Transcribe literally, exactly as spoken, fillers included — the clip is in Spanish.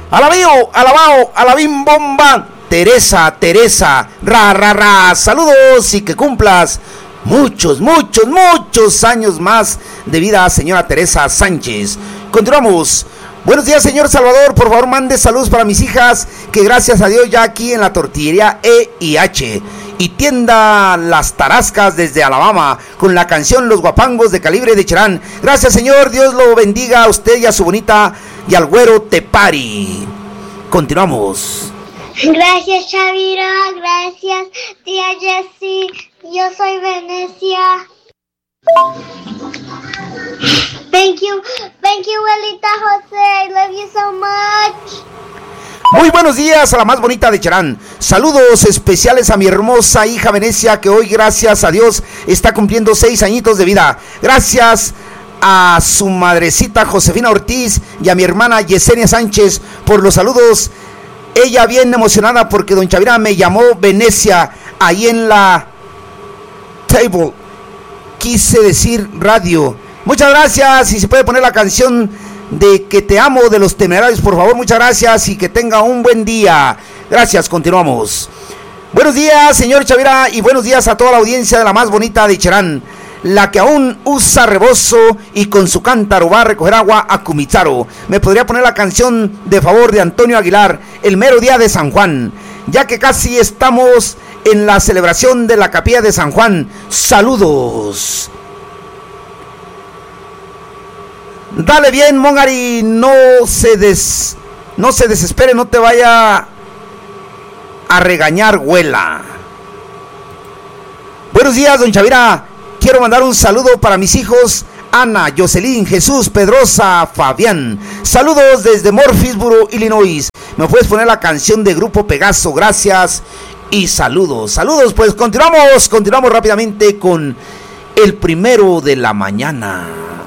Alabío, alabao, alabim bomba. Teresa, Teresa, ra, ra, ra. Saludos y que cumplas muchos, muchos, muchos años más de vida, señora Teresa Sánchez. Continuamos. Buenos días, señor Salvador. Por favor, mande saludos para mis hijas, que gracias a Dios ya aquí en la tortillería E y H y tienda Las Tarascas desde Alabama, con la canción Los Guapangos de Calibre de Cherán. Gracias, señor. Dios lo bendiga a usted y a su bonita y al güero Tepari. Continuamos. Gracias, Chavira. Gracias, tía Jessie. Yo soy Venecia. Thank you, thank you, abuelita José. I love you so much. Muy buenos días a la más bonita de Cherán. Saludos especiales a mi hermosa hija Venecia, que hoy, gracias a Dios, está cumpliendo seis añitos de vida. Gracias a su madrecita Josefina Ortiz y a mi hermana Yesenia Sánchez por los saludos. Ella bien emocionada porque don Chavira me llamó Venecia ahí en la table. Quise decir radio. Muchas gracias. Y se puede poner la canción de Que te amo de Los Temerarios, por favor. Muchas gracias y que tenga un buen día. Gracias, continuamos. Buenos días, señor Chavira, y buenos días a toda la audiencia de la más bonita de Cherán, la que aún usa rebozo y con su cántaro va a recoger agua a Cumitzaro. Me podría poner la canción de favor de Antonio Aguilar, El mero día de San Juan, ya que casi estamos en la celebración de la capilla de San Juan. Saludos. Dale bien, Mongari, no se des, no se desespere, no te vaya a regañar, güela. Buenos días, don Chavira. Quiero mandar un saludo para mis hijos Ana, Jocelyn, Jesús, Pedrosa, Fabián. Saludos desde Murfreesboro, Illinois. ¿Me puedes poner la canción de Grupo Pegaso? Gracias y saludos. Saludos, pues continuamos, continuamos rápidamente con el primero de la mañana.